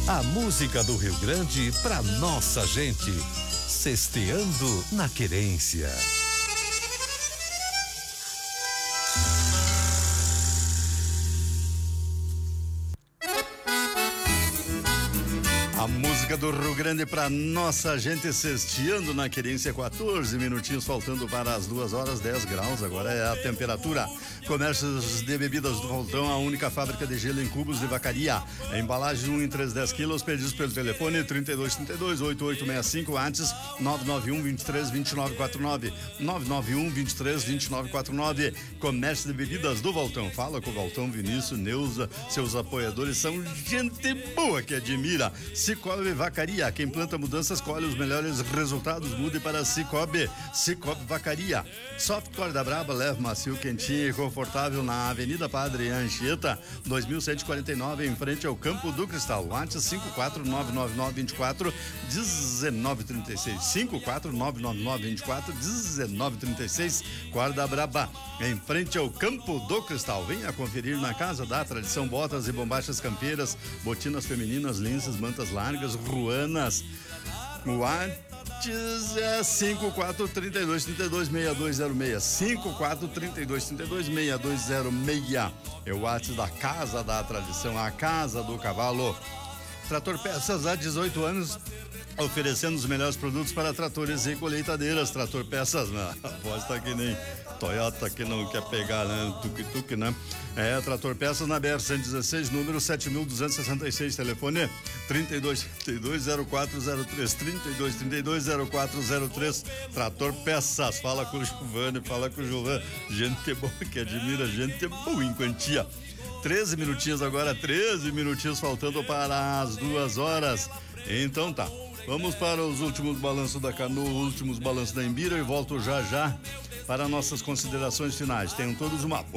A música do Rio Grande pra nossa gente. Sexteando na Querência. A música do Rio Grande pra nossa gente, sexteando na Querência, 14 minutinhos faltando para as 2 horas, 10 graus, agora é a temperatura. Comércios de bebidas do Voltão, a única fábrica de gelo em cubos de vacaria. A embalagem 1 em 3, 10 quilos, pedidos pelo telefone 3232-8865, antes 991-23-2949, 991-23-2949. Comércio de bebidas do Voltão, fala com o Voltão, Vinícius, Neuza, seus apoiadores são gente boa que admira. Cicobi Vacaria, quem planta mudanças colhe os melhores resultados, mude para Cicobi. Cicobi Vacaria. Softcore da Braba, leve macio, quentinho e confortável na Avenida Padre Anchieta, 2149, em frente ao Campo do Cristal. WhatsApp 54999241936, 54999241936. Corda Braba, em frente ao Campo do Cristal. Venha conferir na Casa da Tradição botas e bombachas campeiras, botinas femininas, linças, mantas largas, ruanas. O WhatsApp é 5432326206, 5432326206. É o WhatsApp da Casa da Tradição, a Casa do Cavalo. Trator Peças há 18 anos, oferecendo os melhores produtos para tratores e colheitadeiras. Trator Peças, a voz tá que nem Toyota que não quer pegar, né? Tuk-tuk, né? É, Trator Peças na BR-116, número 7266, telefone 3232-0403, 3232-0403. Trator Peças, fala com o Giovanni, fala com o Giovanni. Gente boa que admira, gente boa em quantia. 13 minutinhos agora, 13 minutinhos faltando para as 2 horas. Então tá, vamos para os últimos balanços da Canoa, últimos balanços da Imbira e volto já já para nossas considerações finais. Tenham todos uma boa